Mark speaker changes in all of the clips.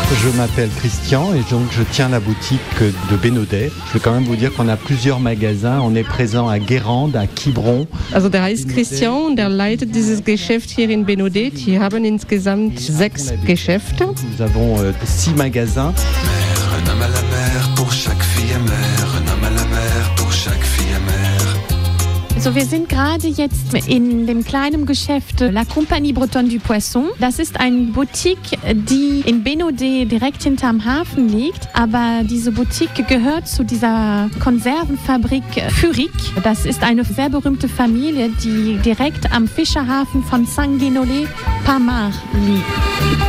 Speaker 1: Je m'appelle Christian et donc je tiens la boutique de Bénodet. Je vais quand même vous dire qu'on a plusieurs magasins. On est présent à Guérande, à Quiberon.
Speaker 2: Also der heißt Christian und der leitet dieses Geschäft hier in Bénodet. Die haben insgesamt 6 Geschäfte.
Speaker 1: Nous avons 6 magasins.
Speaker 3: Un homme à la mer pour chaque fille amère. Un homme à la mer pour chaque fille amère.
Speaker 4: Also wir sind gerade jetzt in dem kleinen Geschäft La Compagnie Bretonne du Poisson. Das ist eine Boutique, die in Bénodet direkt hinterm Hafen liegt. Aber diese Boutique gehört zu dieser Konservenfabrik Furic. Das ist eine sehr berühmte Familie, die direkt am Fischerhafen von Saint-Guénolé-Pamar liegt.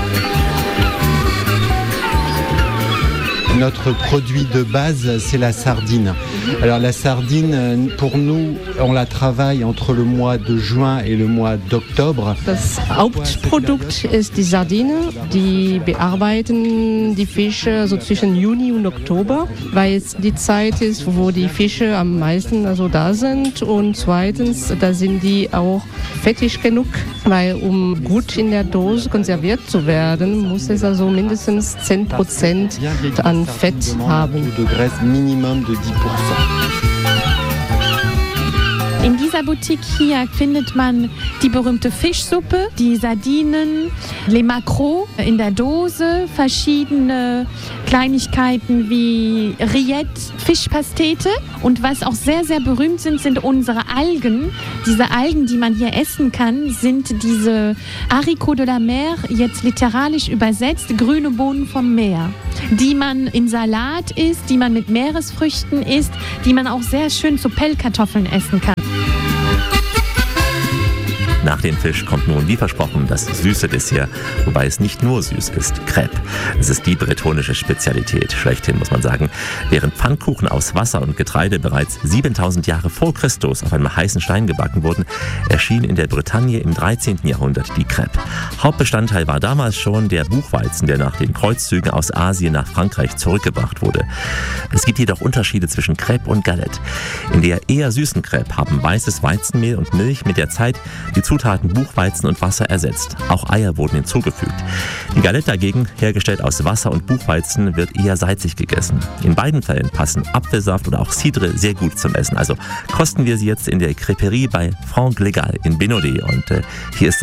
Speaker 1: Notre produit de base, c'est la sardine. Alors la sardine, pour nous, on la travaille entre le mois de juin et le mois d'octobre.
Speaker 2: Das Hauptprodukt ist die Sardine. Die bearbeiten die Fische so zwischen Juni und Oktober, weil es die Zeit ist, wo die Fische am meisten da sind. Und zweitens, da sind die auch fettig genug, weil um gut in der Dose konserviert zu werden, muss es also mindestens 10% an Fett haben.
Speaker 1: De graisse minimum de 10%.
Speaker 4: In dieser Boutique hier findet man die berühmte Fischsuppe, die Sardinen, les maquereaux in der Dose, verschiedene Kleinigkeiten wie Rillettes, Fischpastete und was auch sehr, sehr berühmt sind unsere Algen. Diese Algen, die man hier essen kann, sind diese haricots de la mer, jetzt literarisch übersetzt, grüne Bohnen vom Meer, die man in Salat isst, die man mit Meeresfrüchten isst, die man auch sehr schön zu Pellkartoffeln essen kann.
Speaker 5: Nach dem Fisch kommt nun, wie versprochen, das süße Dessert, wobei es nicht nur süß ist, Crêpe. Es ist die bretonische Spezialität, schlechthin muss man sagen. Während Pfannkuchen aus Wasser und Getreide bereits 7000 Jahre vor Christus auf einem heißen Stein gebacken wurden, erschien in der Bretagne im 13. Jahrhundert die Crêpe. Hauptbestandteil war damals schon der Buchweizen, der nach den Kreuzzügen aus Asien nach Frankreich zurückgebracht wurde. Es gibt jedoch Unterschiede zwischen Crêpe und Galette. In der eher süßen Crêpe haben weißes Weizenmehl und Milch mit der Zeit die Zutaten Buchweizen und Wasser ersetzt. Auch Eier wurden hinzugefügt. Die Galette dagegen, hergestellt aus Wasser und Buchweizen, wird eher salzig gegessen. In beiden Fällen passen Apfelsaft oder auch Cidre sehr gut zum Essen. Also kosten wir sie jetzt in der Crêperie bei Franck Legal in Bénodet. Und hier ist